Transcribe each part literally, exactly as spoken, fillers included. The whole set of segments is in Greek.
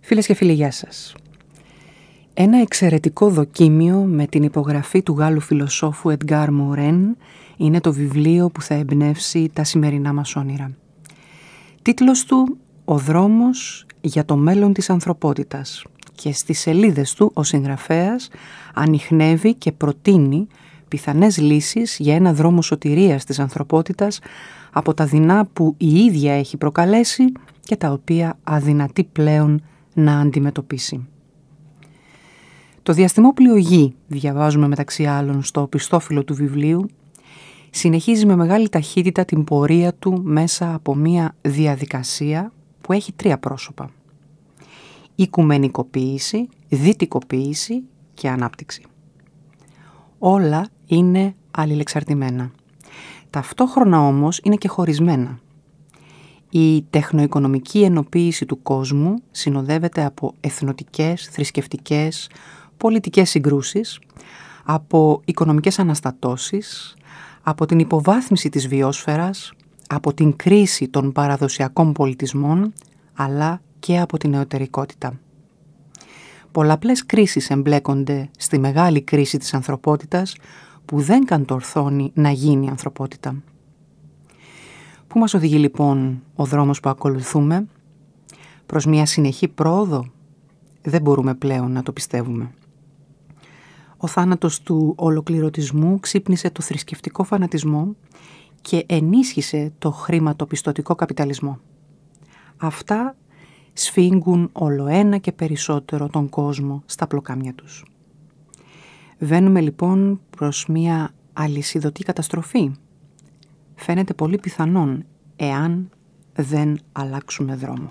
Φίλες και φίλοι, γεια σας. Ένα εξαιρετικό δοκίμιο με την υπογραφή του Γάλλου φιλοσόφου Εντγκάρ Μορέν είναι το βιβλίο που θα εμπνεύσει τα σημερινά μας όνειρα. Τίτλος του «Ο δρόμος για το μέλλον της ανθρωπότητας» και στις σελίδες του ο συγγραφέας ανιχνεύει και προτείνει πιθανές λύσεις για ένα δρόμο σωτηρίας της ανθρωπότητας από τα δεινά που η ίδια έχει προκαλέσει και τα οποία αδυνατεί πλέον να αντιμετωπίσει. Το διαστημόπλοιο Γη, διαβάζουμε μεταξύ άλλων στο οπισθόφυλλο του βιβλίου, συνεχίζει με μεγάλη ταχύτητα την πορεία του μέσα από μια διαδικασία που έχει τρία πρόσωπα. Οικουμενικοποίηση, δυτικοποίηση και ανάπτυξη. Όλα είναι αλληλεξαρτημένα. Ταυτόχρονα όμως είναι και χωρισμένα. Η τεχνοοικονομική ενοποίηση του κόσμου συνοδεύεται από εθνοτικές, θρησκευτικές, πολιτικές συγκρούσεις, από οικονομικές αναστατώσεις, από την υποβάθμιση της βιόσφαιρας, από την κρίση των παραδοσιακών πολιτισμών, αλλά και από την νεωτερικότητα. Πολλαπλές κρίσεις εμπλέκονται στη μεγάλη κρίση της ανθρωπότητας που δεν κατορθώνει να γίνει ανθρωπότητα. Πού μας οδηγεί λοιπόν ο δρόμος που ακολουθούμε? Προς μια συνεχή πρόοδο? Δεν μπορούμε πλέον να το πιστεύουμε. Ο θάνατος του ολοκληρωτισμού ξύπνησε το θρησκευτικό φανατισμό και ενίσχυσε το χρηματοπιστωτικό καπιταλισμό. Αυτά σφίγγουν ολοένα και περισσότερο τον κόσμο στα πλοκάμια τους. Βαίνουμε λοιπόν προς μια αλυσιδωτή καταστροφή. Φαίνεται πολύ πιθανόν εάν δεν αλλάξουμε δρόμο.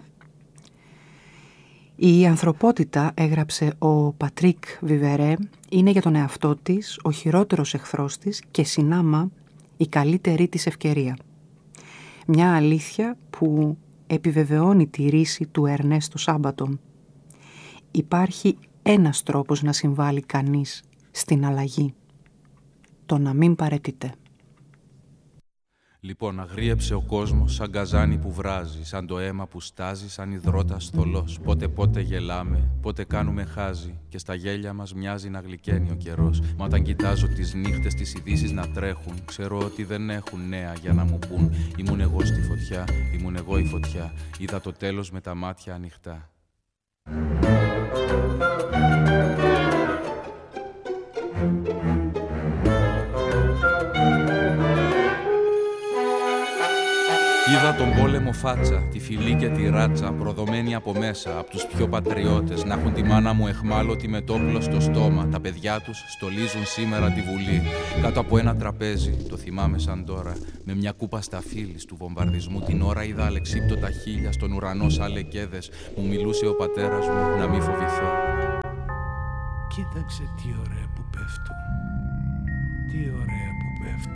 Η ανθρωπότητα, έγραψε ο Πατρίκ Βιβερέ, είναι για τον εαυτό της ο χειρότερος εχθρός της και συνάμα η καλύτερη της ευκαιρία. Μια αλήθεια που επιβεβαιώνει τη ρίση του Ερνέστο Σάμπατο. Υπάρχει ένας τρόπος να συμβάλλει κανείς στην αλλαγή. Το να μην παραιτείται. Λοιπόν, αγρίεψε ο κόσμος σαν καζάνι που βράζει, σαν το αίμα που στάζει, σαν υδρότας θολός. Πότε πότε γελάμε, πότε κάνουμε χάζι και στα γέλια μας μοιάζει να γλυκαίνει ο καιρός. Μα όταν κοιτάζω τις νύχτες, τις ειδήσεις να τρέχουν, ξέρω ότι δεν έχουν νέα για να μου πούν. Ήμουν εγώ στη φωτιά, ήμουν εγώ η φωτιά, είδα το τέλος με τα μάτια ανοιχτά. Είδα τον πόλεμο φάτσα, τη φυλή και τη ράτσα, προδομένη από μέσα, από τους πιο πατριώτες, να έχουν τη μάνα μου εχμάλωτη με τόπλο στο στόμα. Τα παιδιά τους στολίζουν σήμερα τη Βουλή, κάτω από ένα τραπέζι, το θυμάμαι σαν τώρα, με μια κούπα σταφύλης του βομβαρδισμού. Την ώρα είδα αλεξίπτωτα χείλια στον ουρανό σαν λεκέδες, μου μιλούσε ο πατέρας μου να μη φοβηθώ. Κοίταξε τι ωραία που πέφτουν, τι ωραία που πέφτουν.